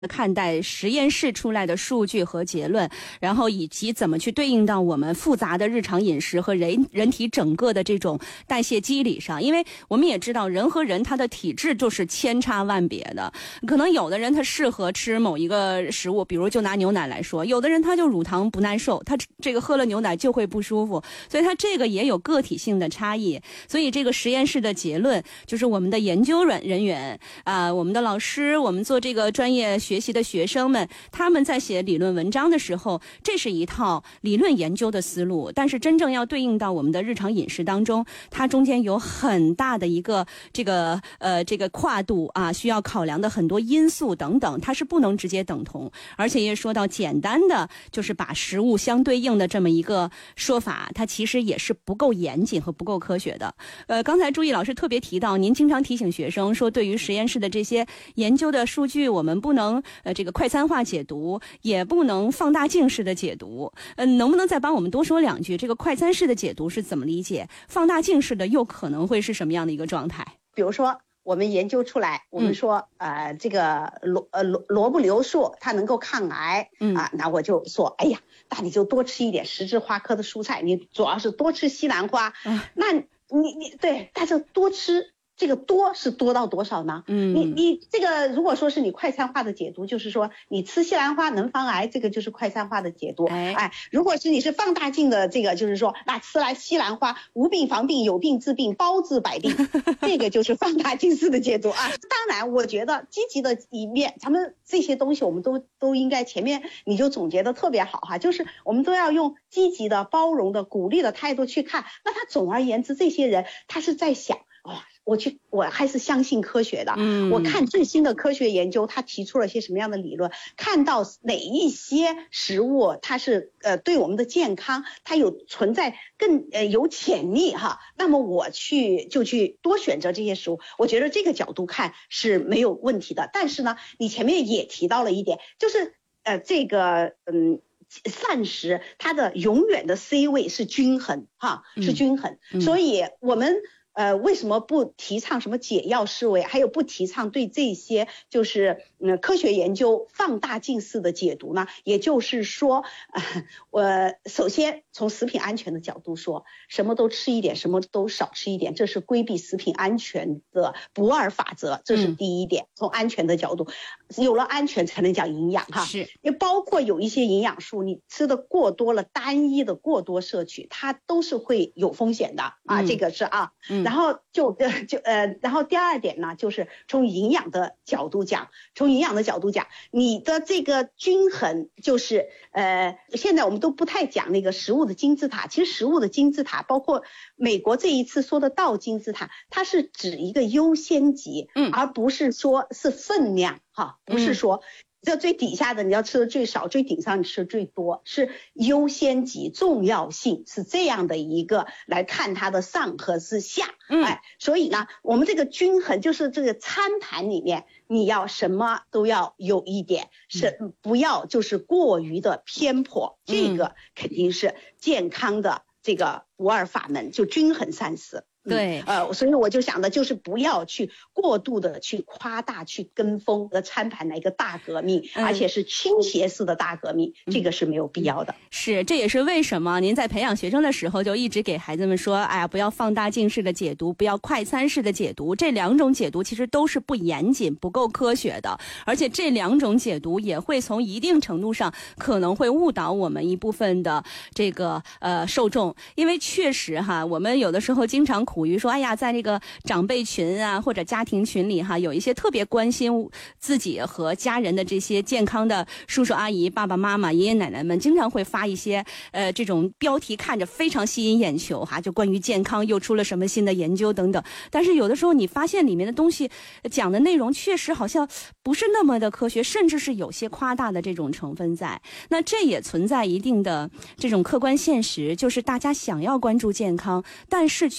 看待实验室出来的数据和结论，然后以及怎么去对应到我们复杂的日常饮食和人体整个的这种代谢机理上。因为我们也知道人和人他的体质就是千差万别的，可能有的人他适合吃某一个食物，比如就拿牛奶来说，有的人他就乳糖不耐受，他这个喝了牛奶就会不舒服，所以他这个也有个体性的差异。所以这个实验室的结论就是我们的研究人员我们的老师，我们做这个专业学习的学生们，他们在写理论文章的时候，这是一套理论研究的思路，但是真正要对应到我们的日常饮食当中，它中间有很大的一个这个跨度需要考量的很多因素等等，它是不能直接等同。而且也说到简单的就是把食物相对应的这么一个说法，它其实也是不够严谨和不够科学的。刚才朱毅老师特别提到，您经常提醒学生说，对于实验室的这些研究的数据，我们不能这个快餐化解读，也不能放大镜式的解读。能不能再帮我们多说两句，这个快餐式的解读是怎么理解，放大镜式的又可能会是什么样的一个状态？ 比如说我们研究出来，我们说这个萝卜硫素它能够抗癌那我就说哎呀，那你就多吃一点十字花科的蔬菜，你主要是多吃西兰花那你对，但是多吃这个多是多到多少呢？你这个如果说是你快餐化的解读，就是说你吃西兰花能防癌，这个就是快餐化的解读。如果是你是放大镜的这个，就是说那吃来西兰花无病防病，有病治病，包治百病，这个就是放大镜式的解读当然，我觉得积极的一面，咱们这些东西我们都应该前面你就总结的特别好就是我们都要用积极的、包容的、鼓励的态度去看。那他总而言之，这些人他是在想我还是相信科学的。我看最新的科学研究，他提出了些什么样的理论，看到哪一些食物它是对我们的健康它存在更有潜力那么我就去多选择这些食物，我觉得这个角度看是没有问题的。但是呢，你前面也提到了一点，就是这个膳食它的永远的 C 位是均衡是均衡。所以我们为什么不提倡什么解药思维，还有不提倡对这些就是科学研究放大镜式的解读呢？也就是说我首先从食品安全的角度说，什么都吃一点，什么都少吃一点，这是规避食品安全的不二法则，这是第一点。从安全的角度，有了安全才能讲营养是， 也包括有一些营养素你吃的过多了，单一的过多摄取，它都是会有风险的这个是然后然后第二点呢，就是从营养的角度讲，你的这个均衡就是现在我们都不太讲那个食物的金字塔。其实食物的金字塔，包括美国这一次说的倒金字塔，它是指一个优先级，而不是说是分量不是说这最底下的你要吃的最少，最顶上你吃的最多，是优先级重要性，是这样的一个来看它的上和是下。所以呢，我们这个均衡就是这个餐盘里面你要什么都要有一点，是不要就是过于的偏颇，这个肯定是健康的这个不二法门，就均衡膳食。 对， 所以我就想的就是不要去过度的去夸大、去跟风的餐盘的一个大革命，而且是倾斜式的大革命，这个是没有必要的。 是，这也是为什么您在培养学生的时候就一直给孩子们说，哎呀，不要放大镜式的解读，不要快餐式的解读，这两种解读其实都是不严谨、不够科学的，而且这两种解读也会从一定程度上可能会误导我们一部分的这个受众，因为确实我们有的时候经常苦于说，哎呀，在这个长辈群或者家庭群里有一些特别关心自己和家人的这些健康的叔叔阿姨、爸爸妈妈、爷爷奶奶们，经常会发一些这种标题看着非常吸引眼球就关于健康又出了什么新的研究等等。但是有的时候你发现里面的东西讲的内容确实好像不是那么的科学，甚至是有些夸大的这种成分在。那这也存在一定的这种客观现实，就是大家想要关注健康，但是却没有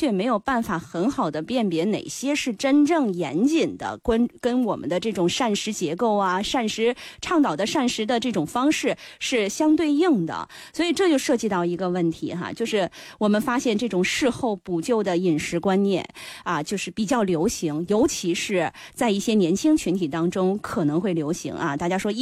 办法很好的辨别哪些是真正严谨的，跟我们的这种膳食结构啊、倡导的膳食的这种方式是相对应的。所以这就涉及到一个问题哈，就是我们发现这种事后补救的饮食观念啊，就是比较流行，尤其是在一些年轻群体当中可能会流行啊。大家说